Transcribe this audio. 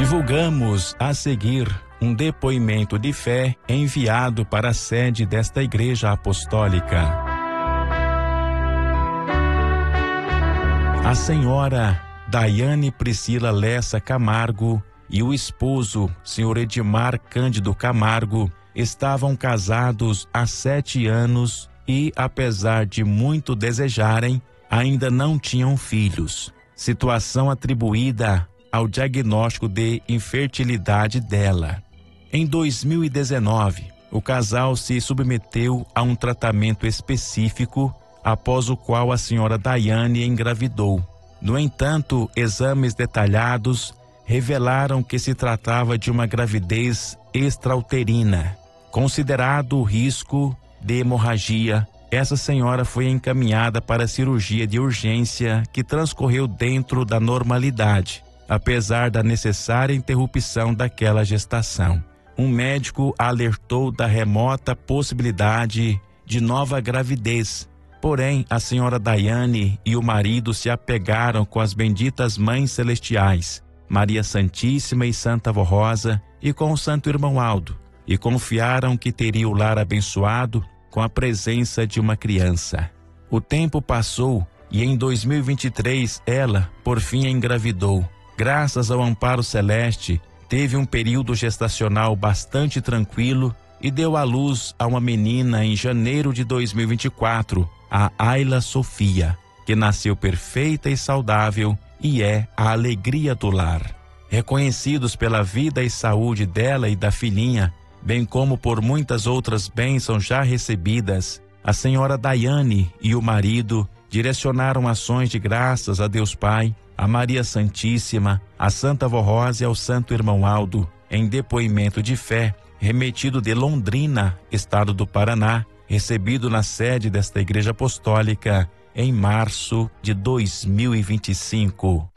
Divulgamos a seguir um depoimento de fé enviado para a sede desta Igreja Apostólica. A senhora Daiane Priscila Lessa Camargo e o esposo, senhor Edmar Cândido Camargo, estavam casados há 7 anos e, apesar de muito desejarem, ainda não tinham filhos. Situação atribuída ao diagnóstico de infertilidade dela. Em 2019, o casal se submeteu a um tratamento específico, após o qual a senhora Daiane engravidou. No entanto, exames detalhados revelaram que se tratava de uma gravidez extrauterina. Considerado o risco de hemorragia, essa senhora foi encaminhada para a cirurgia de urgência, que transcorreu dentro da normalidade, apesar da necessária interrupção daquela gestação. Um médico alertou da remota possibilidade de nova gravidez. Porém, a senhora Daiane e o marido se apegaram com as benditas Mães Celestiais, Maria Santíssima e Santa Avó Rosa, e com o Santo Irmão Aldo, e confiaram que teria o lar abençoado com a presença de uma criança. O tempo passou e em 2023 ela, por fim, engravidou. Graças ao amparo celeste, teve um período gestacional bastante tranquilo e deu à luz a uma menina em janeiro de 2024, a Ayla Sofia, que nasceu perfeita e saudável e é a alegria do lar. Reconhecidos pela vida e saúde dela e da filhinha, bem como por muitas outras bênçãos já recebidas, a senhora Daiane e o marido direcionaram ações de graças a Deus Pai, a Maria Santíssima, a Santa Avó Rosa e ao Santo Irmão Aldo, em depoimento de fé, remetido de Londrina, estado do Paraná, recebido na sede desta Igreja Apostólica em março de 2025.